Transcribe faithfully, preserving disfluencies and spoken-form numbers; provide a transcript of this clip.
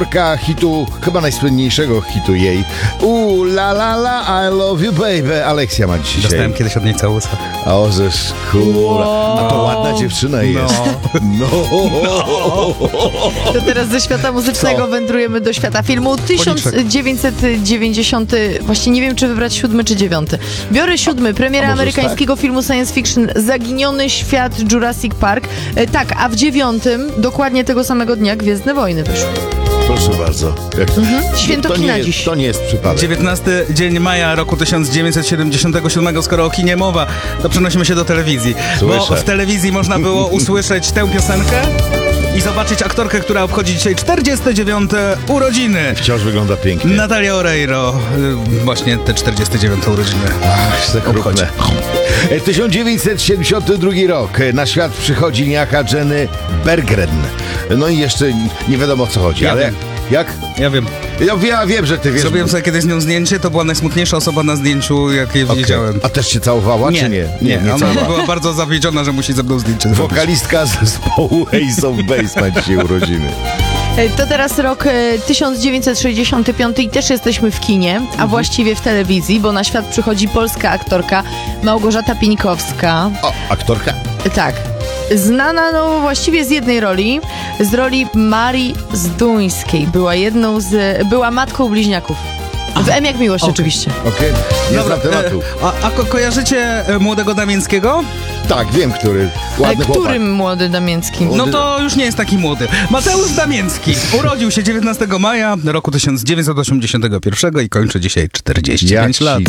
hitu, chyba najsłynniejszego hitu jej. U la la la, I love you baby. Aleksja ma dzisiaj. Dostałem kiedyś od niej całusa. O, ze szkół. A to ładna dziewczyna jest. No. To teraz ze świata muzycznego Co? wędrujemy do świata filmu. tysiąc dziewięćset dziewięćdziesiąty, właśnie nie wiem, czy wybrać siódmy czy dziewiąty. Biorę siódmy, premiera a może amerykańskiego filmu science fiction Zaginiony świat Jurassic Park. E, tak, a w dziewiątym, dokładnie tego samego dnia, Gwiezdne Wojny wyszły. Proszę bardzo. Jak... Mhm. Święto to kina nie dziś. jest, to nie jest przypadek. dziewiętnasty dzień maja roku tysiąc dziewięćset siedemdziesiątego siódmego. Skoro o kinie mowa, to przenosimy się do telewizji. Słyszę. Bo w telewizji można było usłyszeć tę piosenkę i zobaczyć aktorkę, która obchodzi dzisiaj czterdzieste dziewiąte urodziny. Wciąż wygląda pięknie. Natalia Oreiro. y, Właśnie te czterdzieste dziewiąte urodziny. Ach, zakrupne. tysiąc dziewięćset siedemdziesiąty drugi rok. Na świat przychodzi niejaka Jenny Berggren. No i jeszcze nie wiadomo, o co chodzi, Ja ale wiem. jak? Ja wiem. Ja, ja wiem, że ty wiesz. Zrobiłem sobie kiedyś z nią zdjęcie, to była najsmutniejsza osoba na zdjęciu, jakie Okej. widziałem. A też się całowała, czy nie? Nie, nie ona całowała. była bardzo zawiedziona, że musi ze mną zdjęcie zrobić. Wokalistka zespołu Ace of Base ma dzisiaj urodziny. E, To teraz rok e, tysiąc dziewięćset sześćdziesiąty piąty i też jesteśmy w kinie, a właściwie w telewizji, bo na świat przychodzi polska aktorka Małgorzata Pieńkowska. O, aktorka? E, Tak. Znana no właściwie z jednej roli, z roli Marii Zduńskiej. Była jedną z... była matką bliźniaków. W M jak miłość okej. oczywiście. Okej, nie Dobra, znam tematu. e, a, a ko- kojarzycie e, młodego Damińskiego? Tak, wiem, który. Ale Ładny chłopak. którym młody Damięcki? No to już nie jest taki młody. Mateusz Damiński urodził się dziewiętnastego maja roku tysiąc dziewięćset osiemdziesiątego pierwszego i kończy dzisiaj czterdzieści pięć Jak lat. ci